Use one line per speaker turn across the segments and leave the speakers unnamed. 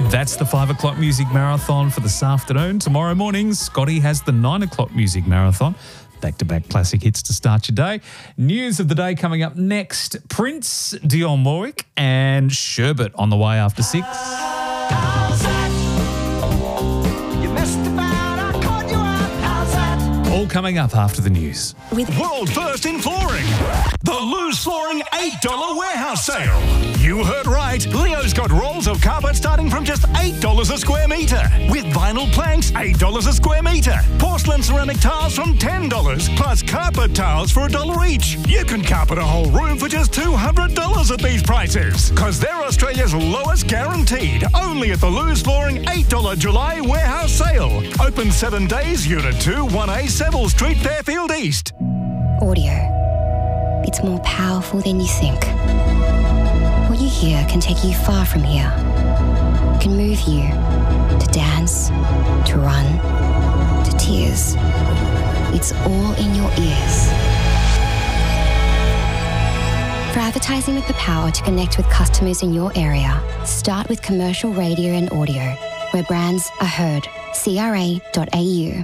That's the 5 o'clock music marathon for this afternoon. Tomorrow morning, Scotty has the 9 o'clock music marathon. Back-to-back classic hits to start your day. News of the day coming up next. Prince, Dionne Warwick and Sherbet on the way after 6. All coming up after the news.
With world first in flooring, the Loose Flooring $8 warehouse sale. You heard right. Leo's got rolls of carpet starting from just $8 a square metre. With vinyl planks, $8 a square metre. Porcelain ceramic tiles from $10, plus carpet tiles for $1 each. You can carpet a whole room for just $200 at these prices. Because they're Australia's lowest guaranteed. Only at the Loose Flooring $8 July warehouse sale. Open 7 days, Unit 2, 1A, Seville Street, Fairfield East.
Audio. It's more powerful than you think. What you hear can take you far from here. It can move you to dance, to run, to tears. It's all in your ears. For advertising with the power to connect with customers in your area, start with commercial radio and audio, where brands are heard. CRA.au.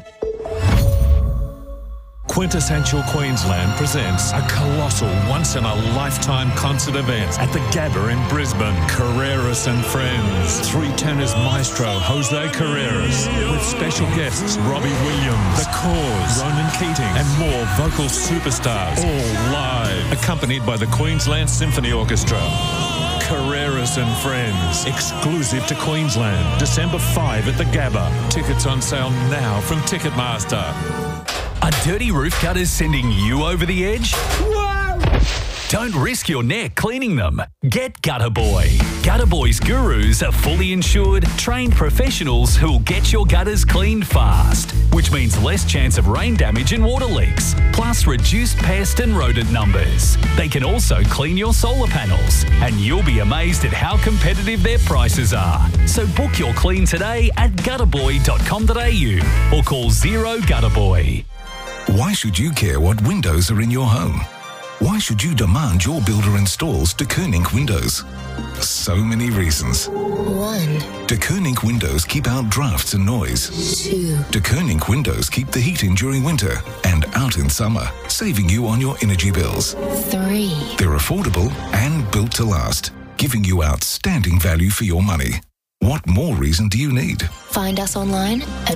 Quintessential Queensland presents a colossal once-in-a-lifetime concert event at the Gabba in Brisbane. Carreras and Friends. 3 tenors maestro Jose Carreras with special guests Robbie Williams, The Cause, Ronan Keating and more vocal superstars, all live, accompanied by the Queensland Symphony Orchestra. Carreras and Friends, exclusive to Queensland, December 5 at the Gabba. Tickets on sale now from Ticketmaster.
Are dirty roof gutters sending you over the edge? Whoa! Don't risk your neck cleaning them. Get Gutter Boy. Gutter Boy's gurus are fully insured, trained professionals who'll get your gutters cleaned fast, which means less chance of rain damage and water leaks, plus reduced pest and rodent numbers. They can also clean your solar panels, and you'll be amazed at how competitive their prices are. So book your clean today at gutterboy.com.au or call 0 Gutterboy.
Why should you care what windows are in your home? Why should you demand your builder installs De Koning windows? So many reasons.
1.
De Koning windows keep out drafts and noise.
2.
De Koning windows keep the heat in during winter and out in summer, saving you on your energy bills.
3.
They're affordable and built to last, giving you outstanding value for your money. What more reason do you need?
Find us online at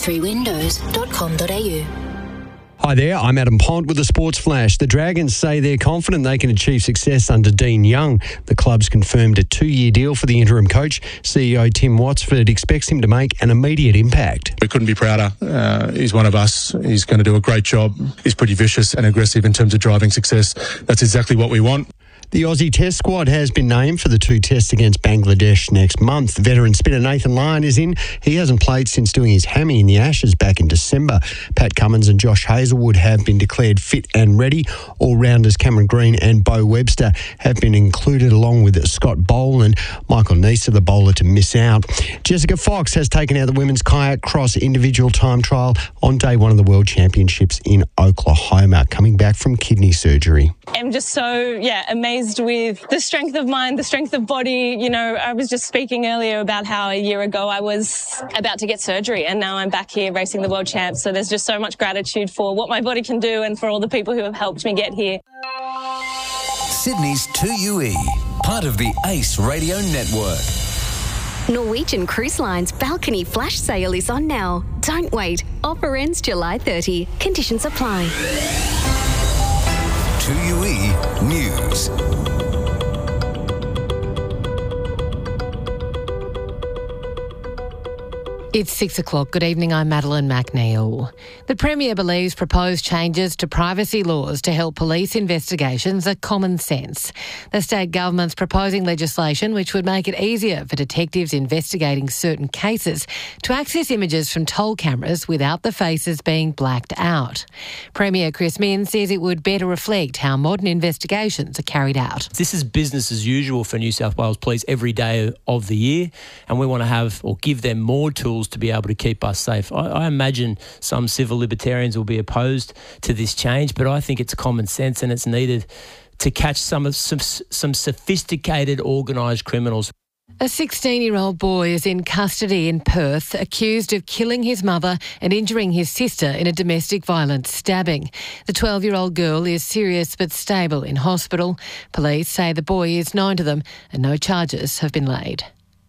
123windows.com.au.
Hi there, I'm Adam Pont with the Sports Flash. The Dragons say they're confident they can achieve success under Dean Young. The club's confirmed a 2-year deal for the interim coach. CEO Tim Watsford expects him to make an immediate impact.
We couldn't be prouder. He's one of us. He's going to do a great job. He's pretty vicious and aggressive in terms of driving success. That's exactly what we want.
The Aussie Test squad has been named for the 2 tests against Bangladesh next month. Veteran spinner Nathan Lyon is in. He hasn't played since doing his hammy in the Ashes back in December. Pat Cummins and Josh Hazlewood have been declared fit and ready. All-rounders Cameron Green and Bo Webster have been included along with Scott Bowl and Michael Neser, the bowler to miss out. Jessica Fox has taken out the women's kayak cross individual time trial on day 1 of the World Championships in Oklahoma, coming back from kidney surgery.
I'm just so, amazed with the strength of mind, the strength of body. You know, I was just speaking earlier about how a year ago I was about to get surgery and now I'm back here racing the World Champs. So there's just so much gratitude for what my body can do and for all the people who have helped me get here.
Sydney's 2UE, part of the ACE Radio Network.
Norwegian Cruise Line's balcony flash sale is on now. Don't wait. Offer ends July 30. Conditions apply.
2UE News.
It's 6 o'clock. Good evening, I'm Madeline McNeil. The Premier believes proposed changes to privacy laws to help police investigations are common sense. The state government's proposing legislation which would make it easier for detectives investigating certain cases to access images from toll cameras without the faces being blacked out. Premier Chris Minns says it would better reflect how modern investigations are carried out.
This is business as usual for New South Wales Police every day of the year, and we want to have or give them more tools to be able to keep us safe. I imagine some civil libertarians will be opposed to this change, but I think it's common sense and it's needed to catch some sophisticated organised criminals.
A 16-year-old boy is in custody in Perth, accused of killing his mother and injuring his sister in a domestic violence stabbing. The 12-year-old girl is serious but stable in hospital. Police say the boy is known to them and no charges have been laid.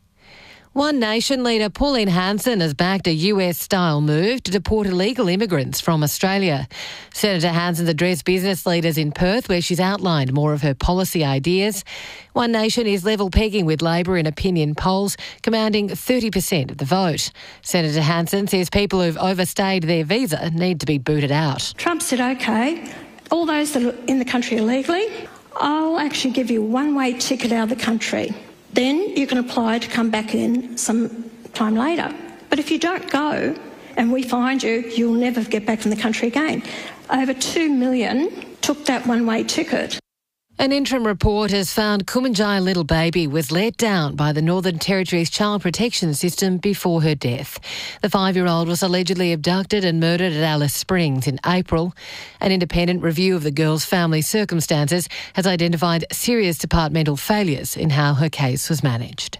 One Nation leader Pauline Hanson has backed a US-style move to deport illegal immigrants from Australia. Senator Hanson's addressed business leaders in Perth, where she's outlined more of her policy ideas. One Nation is level pegging with Labor in opinion polls, commanding 30% of the vote. Senator Hanson says people who've overstayed their visa need to be booted out.
Trump said, OK, all those that are in the country illegally, I'll actually give you a one-way ticket out of the country. Then you can apply to come back in some time later. But if you don't go and we find you, you'll never get back from the country again. Over 2 million took that one-way ticket.
An interim report has found Kumanjai little baby was let down by the Northern Territory's child protection system before her death. The 5-year-old was allegedly abducted and murdered at Alice Springs in April. An independent review of the girl's family circumstances has identified serious departmental failures in how her case was managed.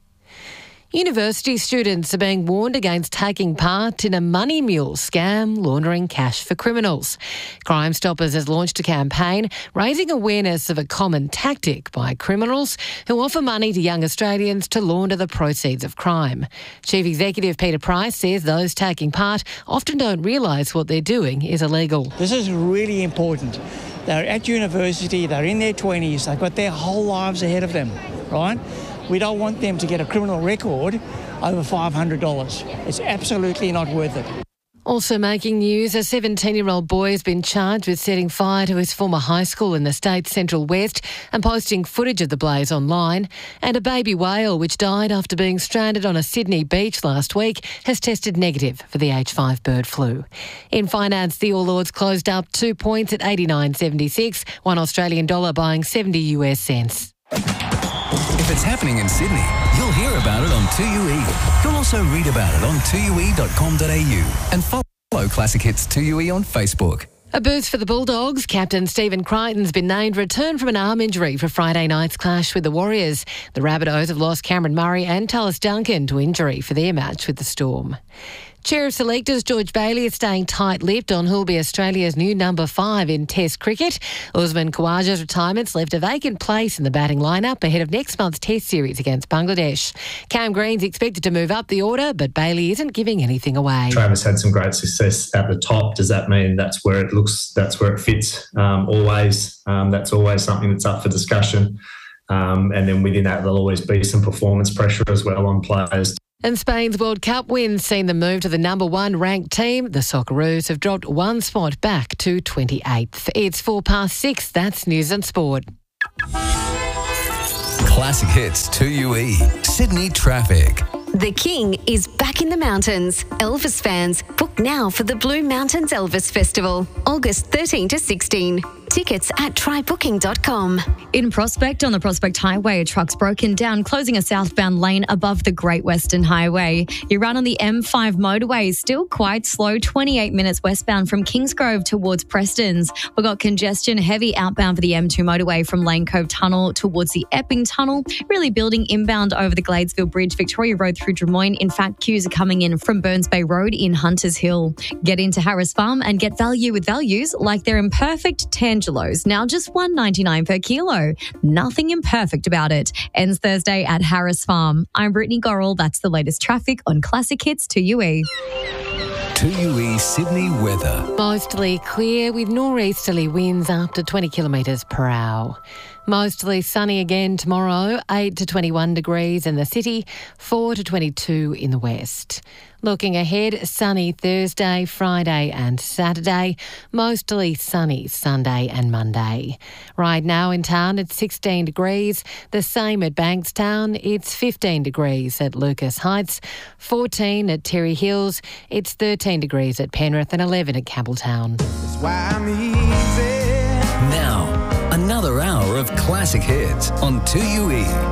University students are being warned against taking part in a money mule scam laundering cash for criminals. Crime Stoppers has launched a campaign raising awareness of a common tactic by criminals who offer money to young Australians to launder the proceeds of crime. Chief Executive Peter Price says those taking part often don't realise what they're doing is illegal.
This is really important. They're at university, they're in their 20s, they've got their whole lives ahead of them, right? We don't want them to get a criminal record over $500. It's absolutely not worth it.
Also making news, a 17-year-old boy has been charged with setting fire to his former high school in the state's Central West and posting footage of the blaze online. And a baby whale, which died after being stranded on a Sydney beach last week, has tested negative for the H5 bird flu. In finance, the All Ords closed up 2 points at 89.76, $1 Australian dollar buying 70 US cents.
If it's happening in Sydney, you'll hear about it on 2UE. You'll also read about it on 2UE.com.au and follow Classic Hits 2UE on Facebook.
A boost for the Bulldogs. Captain Stephen Crichton's been named return from an arm injury for Friday night's clash with the Warriors. The Rabbitohs have lost Cameron Murray and Tallis Duncan to injury for their match with the Storm. Chair of Selectors George Bailey is staying tight-lipped on who'll be Australia's new number 5 in Test cricket. Usman Khawaja's retirement's left a vacant place in the batting lineup ahead of next month's Test series against Bangladesh. Cam Green's expected to move up the order, but Bailey isn't giving anything away.
Travis had some great success at the top. Does that mean that's where it fits? Always. That's always something that's up for discussion. And then within that, there'll always be some performance pressure as well on players.
And Spain's World Cup win's seen them move to the number 1 ranked team. The Socceroos have dropped 1 spot back to 28th. It's 6:04. That's News and Sport.
Classic Hits 2UE. Sydney traffic.
The King is back in the mountains. Elvis fans, book now for the Blue Mountains Elvis Festival, August 13 to 16. Tickets at trybooking.com.
In Prospect, on the Prospect Highway, a truck's broken down, closing a southbound lane above the Great Western Highway. Your run on the M5 motorway is still quite slow, 28 minutes westbound from Kingsgrove towards Preston's. We've got congestion heavy outbound for the M2 motorway from Lane Cove Tunnel towards the Epping Tunnel, really building inbound over the Gladesville Bridge, Victoria Road through Drummoyne. In fact, queues are coming in from Burns Bay Road in Hunters Hill. Get into Harris Farm and get value with values like their imperfect Tangelos, now just $1.99 per kilo. Nothing imperfect about it. Ends Thursday at Harris Farm. I'm Brittany Gorrell. That's the latest traffic on Classic Hits 2UE.
2UE Sydney weather.
Mostly clear with nor'easterly winds up to 20 kilometres per hour. Mostly sunny again tomorrow, 8 to 21 degrees in the city, 4 to 22 in the west. Looking ahead, sunny Thursday, Friday and Saturday, mostly sunny Sunday and Monday. Right now in town it's 16 degrees, the same at Bankstown, it's 15 degrees at Lucas Heights, 14 at Terry Hills, it's 13 degrees at Penrith and 11 at Campbelltown.
Now, another hour of classic hits on 2UE.